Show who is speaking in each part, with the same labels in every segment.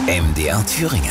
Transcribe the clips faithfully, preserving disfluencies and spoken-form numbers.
Speaker 1: M D R Thüringen.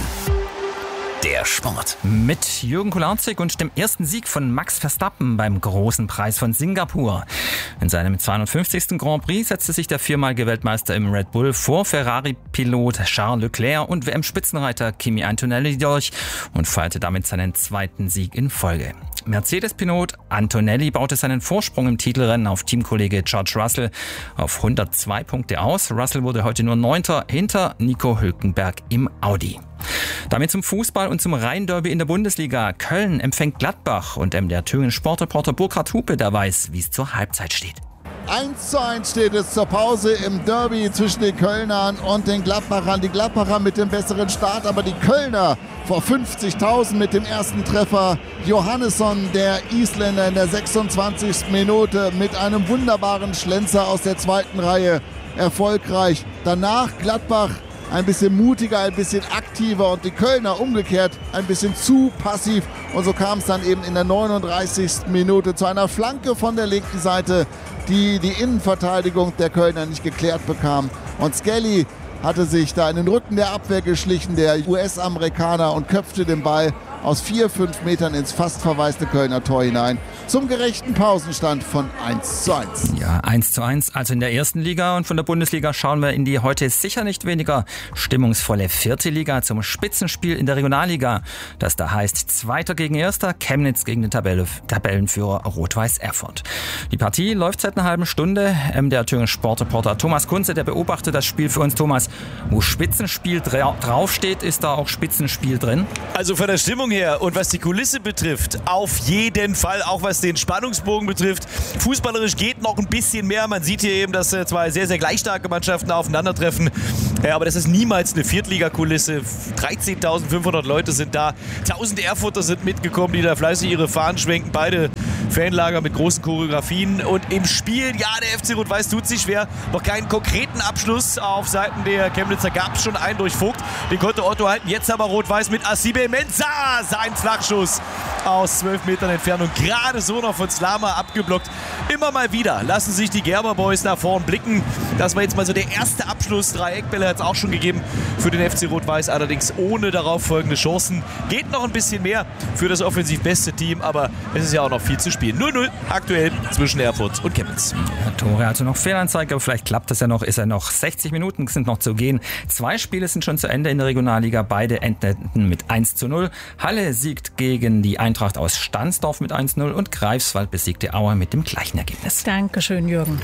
Speaker 1: Der Sport.
Speaker 2: Mit Jürgen Kularczyk und dem ersten Sieg von Max Verstappen beim Großen Preis von Singapur. In seinem zweihundertfünfzigsten Grand Prix setzte sich der viermalige Weltmeister im Red Bull vor Ferrari-Pilot Charles Leclerc und W M-Spitzenreiter Kimi Antonelli durch und feierte damit seinen zweiten Sieg in Folge. Mercedes-Pilot Antonelli baute seinen Vorsprung im Titelrennen auf Teamkollege George Russell auf hundertzwei Punkte aus. Russell wurde heute nur Neunter hinter Nico Hülkenberg im Audi. Damit zum Fußball und zum Rhein-Derby in der Bundesliga. Köln empfängt Gladbach und M D R Thüringen Sportreporter Burkhard Hupe, der weiß, wie es zur Halbzeit steht.
Speaker 3: eins zu eins steht es zur Pause im Derby zwischen den Kölnern und den Gladbachern. Die Gladbacher mit dem besseren Start, aber die Kölner vor fünfzigtausend mit dem ersten Treffer. Johannesson, der Isländer, in der sechsundzwanzigsten Minute mit einem wunderbaren Schlenzer aus der zweiten Reihe erfolgreich. Danach Gladbach ein bisschen mutiger, ein bisschen aktiver und die Kölner umgekehrt ein bisschen zu passiv. Und so kam es dann eben in der neununddreißigsten Minute zu einer Flanke von der linken Seite, die die Innenverteidigung der Kölner nicht geklärt bekam. Und Skelly hatte sich da in den Rücken der Abwehr geschlichen, der U S-Amerikaner, und köpfte den Ball aus vier, fünf Metern ins fast verwaiste Kölner Tor hinein. Zum gerechten Pausenstand von eins zu eins.
Speaker 2: Ja, eins zu eins, also in der ersten Liga. Und von der Bundesliga schauen wir in die heute sicher nicht weniger stimmungsvolle vierte Liga zum Spitzenspiel in der Regionalliga. Das da heißt Zweiter gegen Erster, Chemnitz gegen den Tabelle, Tabellenführer Rot-Weiß Erfurt. Die Partie läuft seit einer halben Stunde. M D R Thüringen Sportreporter Thomas Kunze, der beobachtet das Spiel für uns. Thomas, wo Spitzenspiel dra- draufsteht, ist da auch Spitzenspiel drin?
Speaker 4: Also von der Stimmung her und was die Kulisse betrifft, auf jeden Fall, auch was den Spannungsbogen betrifft. Fußballerisch geht noch ein bisschen mehr. Man sieht hier eben, dass zwei sehr, sehr gleich starke Mannschaften aufeinandertreffen. Ja, aber das ist niemals eine Viertligakulisse. dreizehntausendfünfhundert Leute sind da. tausend Erfurter sind mitgekommen, die da fleißig ihre Fahnen schwenken. Beide Fanlager mit großen Choreografien. Und im Spiel, ja, der F C Rot-Weiß tut sich schwer. Noch keinen konkreten Abschluss auf Seiten der Chemnitzer. Gab es schon einen durch Vogt. Den konnte Otto halten. Jetzt aber Rot-Weiß mit Asibe Mensah. Sein Flachschuss aus zwölf Metern Entfernung. Gerade so noch von Slama abgeblockt. Immer mal wieder lassen sich die Gerber Boys nach vorn blicken. Das war jetzt mal so der erste Abschluss. Drei Eckbälle hat es auch schon gegeben für den F C Rot-Weiß. Allerdings ohne darauf folgende Chancen. Geht noch ein bisschen mehr für das offensiv beste Team. Aber es ist ja auch noch viel zu spielen. null null aktuell zwischen Erfurt und Chemnitz.
Speaker 2: Ja, Tore, also noch Fehlanzeige, aber vielleicht klappt das ja noch. Ist ja noch sechzig Minuten sind noch zu gehen. Zwei Spiele sind schon zu Ende in der Regionalliga. Beide endeten mit eins zu null. Halle siegt gegen die Eintracht aus Stahnsdorf mit eins zu null und Greifswald besiegte Aue mit dem gleichen Ergebnis.
Speaker 5: Dankeschön, Jürgen.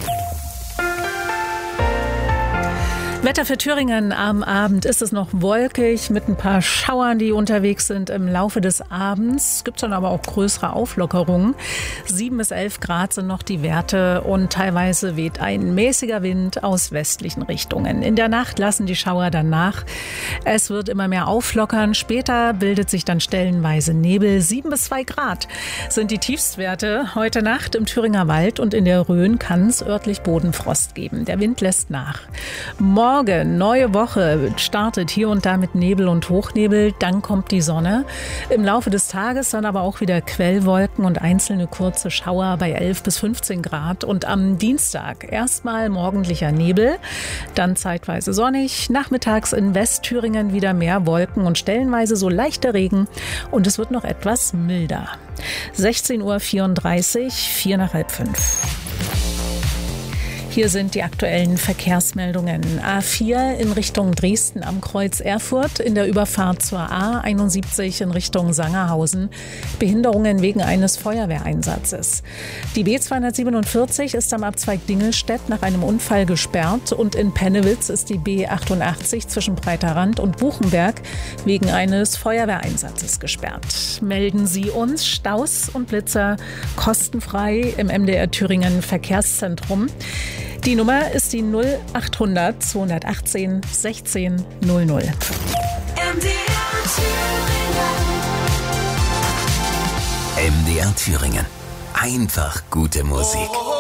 Speaker 5: Wetter für Thüringen. Am Abend ist es noch wolkig mit ein paar Schauern, die unterwegs sind im Laufe des Abends. Es gibt dann aber auch größere Auflockerungen. sieben bis elf Grad sind noch die Werte und teilweise weht ein mäßiger Wind aus westlichen Richtungen. In der Nacht lassen die Schauer dann nach. Es wird immer mehr auflockern. Später bildet sich dann stellenweise Nebel. sieben bis zwei Grad sind die Tiefstwerte heute Nacht im Thüringer Wald und in der Rhön kann es örtlich Bodenfrost geben. Der Wind lässt nach. Morgen Morgen, neue Woche, startet hier und da mit Nebel und Hochnebel, dann kommt die Sonne. Im Laufe des Tages dann aber auch wieder Quellwolken und einzelne kurze Schauer bei elf bis fünfzehn Grad. Und am Dienstag erstmal morgendlicher Nebel, dann zeitweise sonnig. Nachmittags in Westthüringen wieder mehr Wolken und stellenweise so leichter Regen. Und es wird noch etwas milder. sechzehn Uhr vierunddreißig, vier nach halb fünf. Hier sind die aktuellen Verkehrsmeldungen. A vier in Richtung Dresden am Kreuz Erfurt, in der Überfahrt zur A einundsiebzig in Richtung Sangerhausen. Behinderungen wegen eines Feuerwehreinsatzes. Die B zweihundertsiebenundvierzig ist am Abzweig Dingelstedt nach einem Unfall gesperrt und in Pennewitz ist die B achtundachtzig zwischen Breiterrand und Buchenberg wegen eines Feuerwehreinsatzes gesperrt. Melden Sie uns Staus und Blitzer kostenfrei im M D R Thüringen Verkehrszentrum. Die Nummer ist die null achthundert zweihundertachtzehn sechzehn null null.
Speaker 1: M D R Thüringen. Einfach gute Musik.